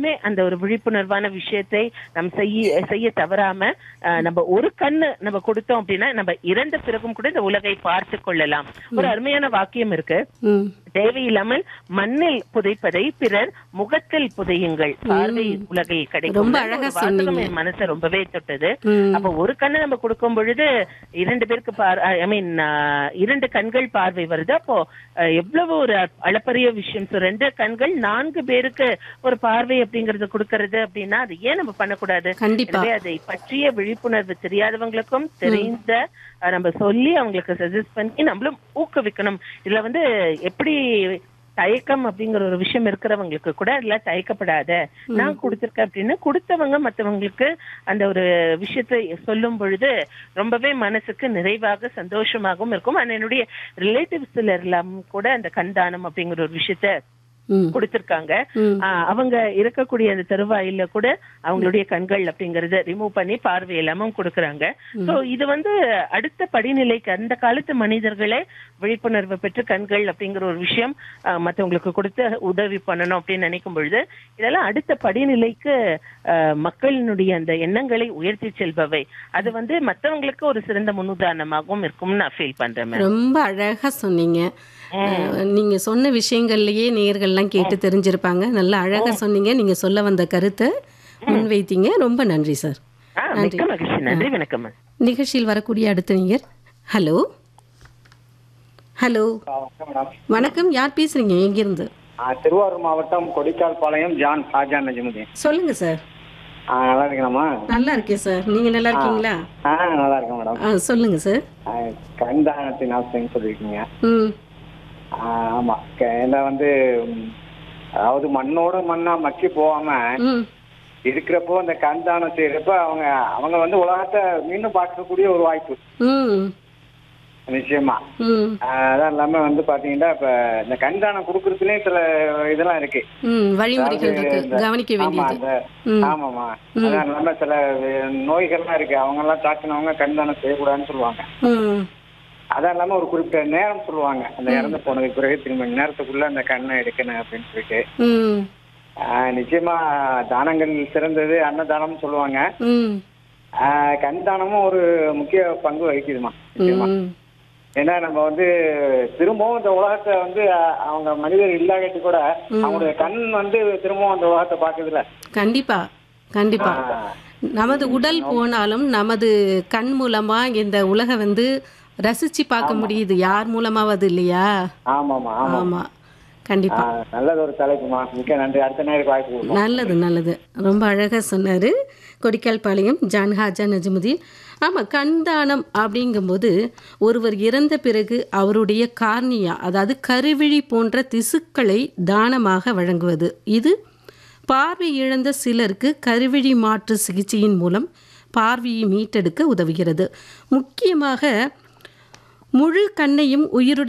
எப்பவுமே அந்த ஒரு விழிப்புணர்வான விஷயத்தை நம்ம செய்ய தவறாம நம்ம ஒரு கண்ணு நம்ம கொடுத்தோம் அப்படின்னா நம்ம இறந்த பிறகும் கூட இந்த உலகை பார்த்து கொள்ளலாம். ஒரு அருமையான வாக்கியம் இருக்கு. தேவையில்லாமல் மண்ணில் புதைப்பதை பிறர் முகத்தில் புதையுங்கள், பார்வை உலகை கிடைக்கும். வாசகம் என் மனசை ரொம்பவே தொட்டது. அப்ப ஒரு கண்ணு நம்ம கொடுக்கும் பொழுது 2 பேருக்கு இரண்டு கண்கள் பார்வை வருது. அப்போ எவ்வளவு ஒரு அளப்பரிய விஷயம். 2 கண்கள் 4 பேருக்கு ஒரு பார்வை அப்படிங்கறது கொடுக்கறது அப்படின்னா அது ஏன் நம்ம பண்ணக்கூடாது? அதை பற்றிய விழிப்புணர்வு தெரியாதவங்களுக்கும் தெரிந்த நம்ம சொல்லி அவங்களுக்கு சஜஸ்ட் பண்ணி நம்மளும் ஊக்குவிக்கணும். இதுல எப்படி தயக்கம் அப்படிங்கிற ஒரு விஷயம் இருக்கிறவங்களுக்கு கூட அதுல தயக்கப்படாத, நான் கொடுத்திருக்கேன் அப்படின்னு கொடுத்தவங்க மற்றவங்களுக்கு அந்த ஒரு விஷயத்தை சொல்லும் பொழுது ரொம்பவே மனசுக்கு நிறைவாக சந்தோஷமாகவும் இருக்கும். என்னுடைய ரிலேட்டிவ்ஸ்ல எல்லாம் கூட அந்த கண்தானம் அப்படிங்கிற ஒரு விஷயத்த கொடுத்திருக்காங்க. அவங்க இருக்கக்கூடிய அந்த தருவாயில கூட அவங்களுடைய கண்கள் அப்படிங்கறத ரிமூவ் பண்ணி பார்வை எல்லாமும் கொடுக்கறாங்க. சோ இது அடுத்த படிநிலைக்கு அந்த காலத்து மனிதர்களே விழிப்புணர்வு பெற்று கண்கள் அப்படிங்கிற ஒரு விஷயம் மற்றவங்களுக்கு கொடுத்து உதவி பண்ணணும் அப்படின்னு நினைக்கும் பொழுது இதெல்லாம் அடுத்த படிநிலைக்கு மக்களினுடைய அந்த எண்ணங்களை உயர்த்தி செல்பவை. அது மற்றவங்களுக்கு ஒரு சிறந்த முன்னுதாரணமாகவும் இருக்கும்னு நான் ஃபீல் பண்றேன். ரொம்ப அழகா சொன்னீங்க. நீங்க சொன்ன விஷயங்கள்லயே நேயர்கள்லாம் கேட்டு தெரிஞ்சிருப்பாங்க. நல்லா அழகா சொன்னீங்க. நீங்க சொல்ல வந்த கருத்தை முன்வைத்தீங்க. ரொம்ப நன்றி சார். நன்றி, வணக்கம். நிகழ்ச்சியில் வரக்கூடிய அடுத்த நேயர். ஹலோ ஹலோ வணக்கம். யார் பேசுறீங்க? எங்கிருந்து? திருவாரூர் மாவட்டம் கொடிக்கால்பாளையம் ஜான் ஹாஜா நஜ்முதீன். சொல்லுங்க சார். நல்லா இருக்கீங்களா? நல்லா இருக்கேன் சார். நீங்க நல்லா இருக்கீங்களா? நல்லா இருக்கேன் மேடம். சொல்லுங்க சார். கண்தானத்தின் அவசியம் சொல்லிருக்கீங்க. ஆமா, என்ன அதாவது மண்ணோட மண்ணா மக்கி போகாம இருக்கிறப்போ அந்த கண்தானம் செய்யறப்ப அவங்க உலகத்தை மீண்டும் பார்க்கக்கூடிய ஒரு வாய்ப்பு நிச்சயமா. அதான் இல்லாம பாத்தீங்கன்னா இப்ப இந்த கண்தானம் கொடுக்கறதுலயே சில இதெல்லாம் இருக்கு, வழிமுறைகள் இருக்கு, கவனிக்க வேண்டியது. ஆமாமா. அதான் இல்லாம சில நோய்கள்லாம் இருக்கு, அவங்க எல்லாம் தாக்கினவங்க கண்தானம் செய்யக்கூடாதுன்னு சொல்லுவாங்க. அதான் இல்லாம ஒரு குறிப்பிட்ட நேரம் சொல்லுவாங்க, அந்த இறந்து போனதுக்கு பிறகு திரும்ப நேரத்துக்குள்ள அந்த கண்ணை எடுக்கணும் அப்படின்னு சொல்லிட்டு. நிச்சயமா தானங்கள் சிறந்தது அன்னதானம் சொல்லுவாங்க. கண் தானமும் ஒரு முக்கிய பங்கு வகிக்குதுமா நிச்சயமா. ஏன்னா நம்ம திரும்பவும் இந்த உலகத்தை அவங்க மனிதர் இல்லாட்டி கூட அவங்களுடைய கண் திரும்பவும் அந்த உலகத்தை பாக்குதுல. கண்டிப்பா கண்டிப்பா. நமது உடல் போனாலும் நமது கண் மூலமா இந்த உலக ரசிச்சு பார்க்க முடியுது, யார் மூலமாவது இல்லையா? ஆமாமா ஆமா கண்டிப்பா. நல்லது ஒரு தலைப்புமா. மிக்க நன்றி. அடுத்த நேரம் வாய்ப்பு. நல்லது நல்லது. ரொம்ப அழகா சொன்னாரு கொடிக்கால்பாளையம் ஜான் ஹாஜா நஜ்முதீன். ஆமாம், கண்தானம் அப்படிங்கும்போது ஒருவர் இறந்த பிறகு அவருடைய கார்னியா, அதாவது கருவிழி போன்ற திசுக்களை தானமாக வழங்குவது. இது பார்வை இழந்த சிலருக்கு கருவிழி மாற்று சிகிச்சையின் மூலம் பார்வையை மீட்டெடுக்க உதவுகிறது. முக்கியமாக முழு கண்ணையும் உயிருடன்